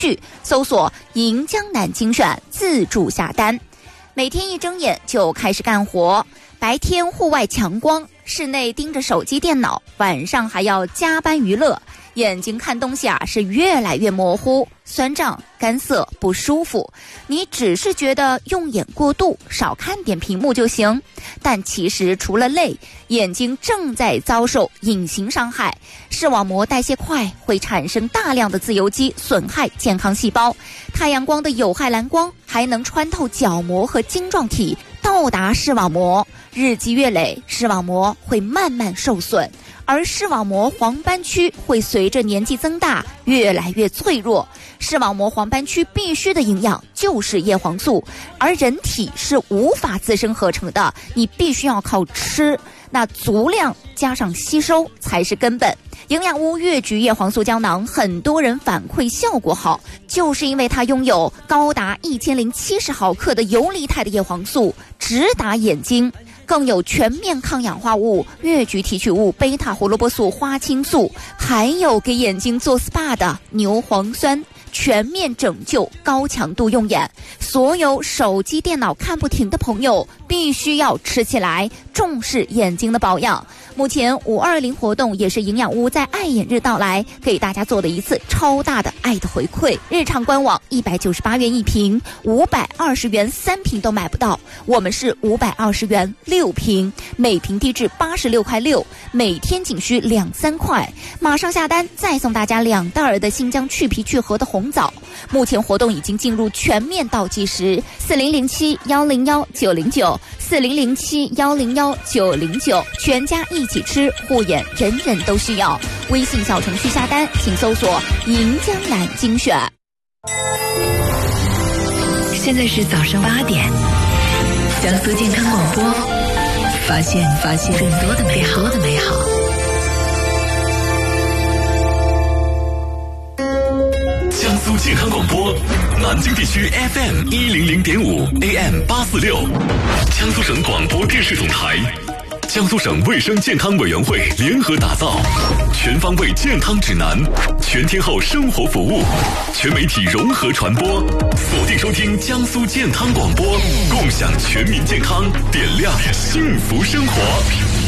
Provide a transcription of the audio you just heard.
搜索银江南精选自助下单。每天一睁眼就开始干活，白天户外强光，室内盯着手机电脑，晚上还要加班娱乐，眼睛看东西是越来越模糊，酸胀、干涩、不舒服。你只是觉得用眼过度，少看点屏幕就行，但其实除了累，眼睛正在遭受隐形伤害。视网膜代谢快，会产生大量的自由基，损害健康细胞。太阳光的有害蓝光还能穿透角膜和晶状体，到达视网膜。日积月累，视网膜会慢慢受损，而视网膜黄斑区会随着年纪增大越来越脆弱。视网膜黄斑区必须的营养就是叶黄素，而人体是无法自身合成的，你必须要靠吃，那足量加上吸收才是根本。营养屋越橘叶黄素胶囊，很多人反馈效果好，就是因为它拥有高达1070毫克的游离态的叶黄素，直达眼睛，更有全面抗氧化物、越橘提取物、贝塔胡萝卜素、花青素，还有给眼睛做 SPA 的牛磺酸，全面拯救高强度用眼。所有手机电脑看不停的朋友必须要吃起来，重视眼睛的保养。目前520活动也是营养屋在爱眼日到来给大家做的一次超大的爱的回馈。日常官网198元一瓶，520元3瓶都买不到，我们是520元6瓶，每瓶低至86块6，每天仅需2-3块。马上下单再送大家2袋的新疆去皮去核的红枣。目前活动已经进入全面倒计时，4007-101-909，4007-101-909，全家一起吃，护眼人人都需要。微信小程序下单请搜索银江南精选。 现在是早上8点，江苏健康广播，发现更多的美好。 江苏健康广播，南京地区 FM 100.5 AM 846，江苏省广播电视总台，江苏省卫生健康委员会联合打造全方位健康指南，全天候生活服务，全媒体融合传播，锁定收听江苏健康广播，共享全民健康，点亮幸福生活。